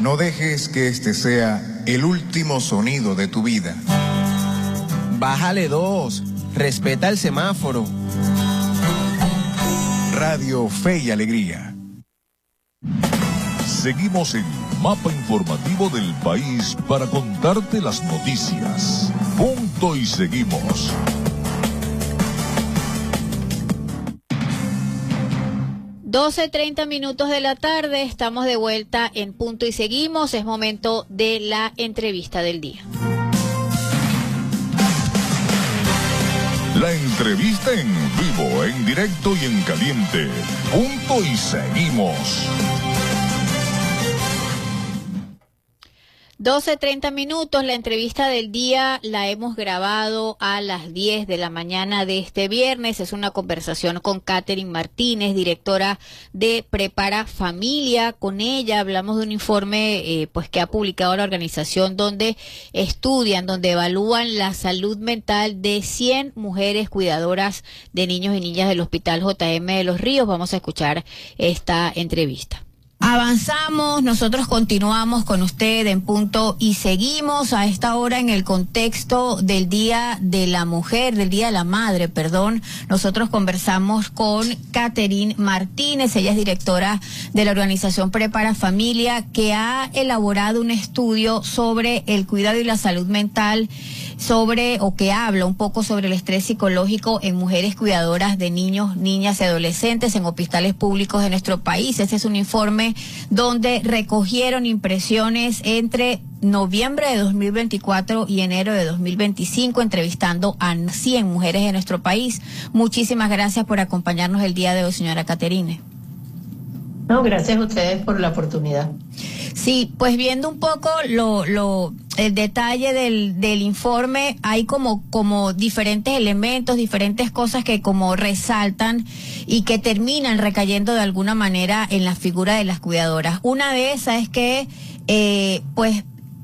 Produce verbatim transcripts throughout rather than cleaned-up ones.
No dejes que este sea el último sonido de tu vida. Bájale dos. Respeta el semáforo. Radio Fe y Alegría. Seguimos en Mapa Informativo del País para contarte las noticias. Punto y seguimos. doce treinta minutos de la tarde, estamos de vuelta en Punto y Seguimos. Es momento de la entrevista del día. La entrevista en vivo, en directo y en caliente. Punto y Seguimos. doce treinta minutos, la entrevista del día la hemos grabado a las diez de la mañana de este viernes. Es una conversación con Catherine Martínez, directora de Prepara Familia. Con ella hablamos de un informe eh, pues que ha publicado la organización, donde estudian, donde evalúan la salud mental de cien mujeres cuidadoras de niños y niñas del Hospital J M de Los Ríos. Vamos a escuchar esta entrevista. Avanzamos, nosotros continuamos con usted en Punto y Seguimos a esta hora en el contexto del Día de la Mujer, del Día de la Madre, perdón. Nosotros conversamos con Catherine Martínez, ella es directora de la organización Prepara Familia, que ha elaborado un estudio sobre el cuidado y la salud mental, sobre, o que habla un poco sobre el estrés psicológico en mujeres cuidadoras de niños, niñas y adolescentes en hospitales públicos de nuestro país. Este es un informe donde recogieron impresiones entre noviembre de dos mil veinticuatro y enero de dos mil veinticinco, entrevistando a cien mujeres de nuestro país. Muchísimas gracias por acompañarnos el día de hoy, señora Catherine. No, gracias a ustedes por la oportunidad. Sí, pues viendo un poco lo, lo, el detalle del, del informe, hay como, como diferentes elementos, diferentes cosas que como resaltan y que terminan recayendo de alguna manera en la figura de las cuidadoras. Una de esas es que, eh, pues,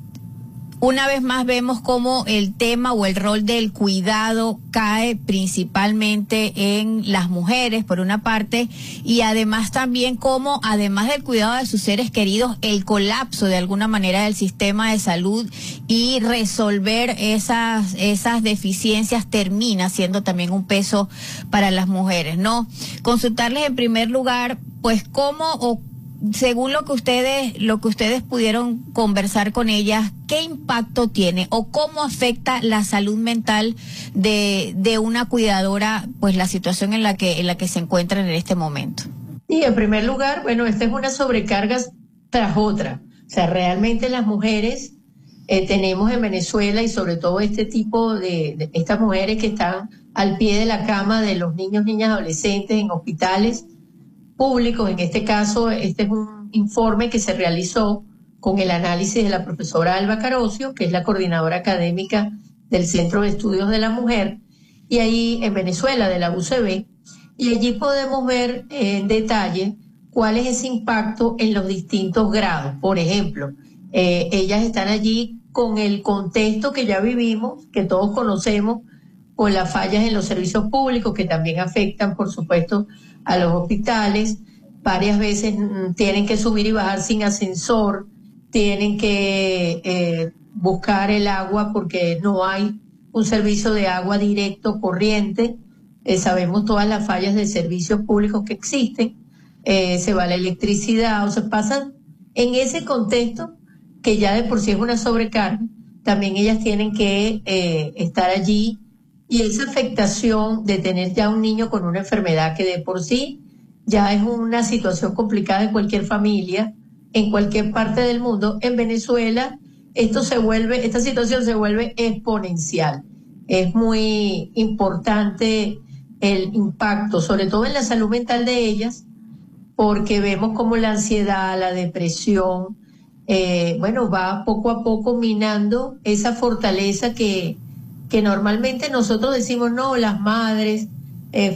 una vez más vemos cómo el tema o el rol del cuidado cae principalmente en las mujeres, por una parte, y además también cómo, además del cuidado de sus seres queridos, el colapso de alguna manera del sistema de salud y resolver esas, esas deficiencias termina siendo también un peso para las mujeres, ¿no? Consultarles en primer lugar, pues, cómo o según lo que ustedes, lo que ustedes pudieron conversar con ellas, ¿qué impacto tiene o cómo afecta la salud mental de, de una cuidadora, pues la situación en la que, en la que se encuentran en este momento? Sí, en primer lugar, bueno, esta es una sobrecarga tras otra. O sea, realmente las mujeres eh, tenemos en Venezuela, y sobre todo este tipo de, de estas mujeres que están al pie de la cama de los niños, niñas, adolescentes en hospitales públicos. En este caso, este es un informe que se realizó con el análisis de la profesora Alba Carocio, que es la coordinadora académica del Centro de Estudios de la Mujer, y ahí en Venezuela, de la U C B, y allí podemos ver en detalle cuál es ese impacto en los distintos grados. Por ejemplo, eh, ellas están allí con el contexto que ya vivimos, que todos conocemos, con las fallas en los servicios públicos, que también afectan, por supuesto, a los hospitales. Varias veces mm, tienen que subir y bajar sin ascensor, tienen que eh, buscar el agua porque no hay un servicio de agua directo, corriente. Eh, sabemos todas las fallas de servicios públicos que existen. Eh, se va la electricidad, o se pasan en ese contexto que ya de por sí es una sobrecarga. También ellas tienen que eh, estar allí. Y esa afectación de tener ya un niño con una enfermedad que de por sí ya es una situación complicada en cualquier familia, en cualquier parte del mundo, en Venezuela esto se vuelve, esta situación se vuelve exponencial. Es muy importante el impacto, sobre todo en la salud mental de ellas, porque vemos como la ansiedad, la depresión, eh, bueno, va poco a poco minando esa fortaleza que que normalmente nosotros decimos, no, las madres